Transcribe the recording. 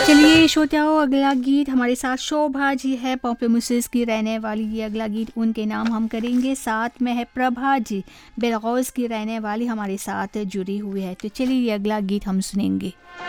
चलिए श्रोताओं, अगला गीत हमारे साथ शोभा जी है, पॉम्पलेमुसिस की रहने वाली। ये अगला गीत उनके नाम हम करेंगे। साथ में है प्रभा जी, बेलगौस की रहने वाली, हमारे साथ जुड़ी हुई है। तो चलिए ये अगला गीत हम सुनेंगे।